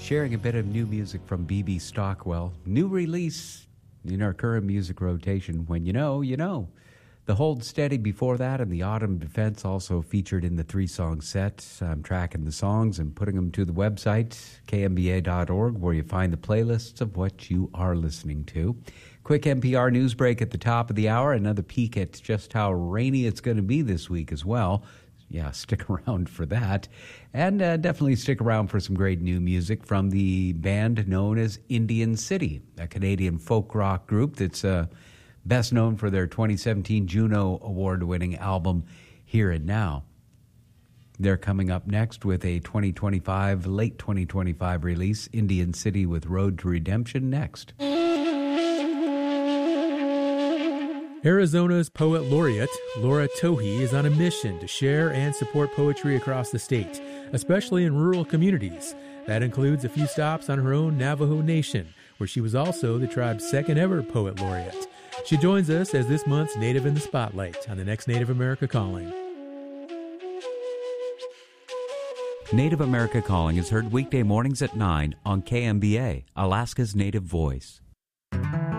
sharing a bit of new music from B.B. Stockwell. New release in our current music rotation. When you know, you know. The Hold Steady before that and the Autumn Defense also featured in the 3-song set. I'm tracking the songs and putting them to the website, kmba.org, where you find the playlists of what you are listening to. Quick NPR news break at the top of the hour. Another peek at just how rainy it's going to be this week as well. Yeah, stick around for that. And definitely stick around for some great new music from the band known as Indian City, a Canadian folk rock group that's best known for their 2017 Juno Award-winning album, Here and Now. They're coming up next with a late 2025 release, Indian City with Road to Redemption next. Arizona's poet laureate, Laura Tohe, is on a mission to share and support poetry across the state, especially in rural communities. That includes a few stops on her own Navajo Nation, where she was also the tribe's second ever poet laureate. She joins us as this month's Native in the Spotlight on the next Native America Calling. Native America Calling is heard weekday mornings at 9 on KMBA, Alaska's Native Voice.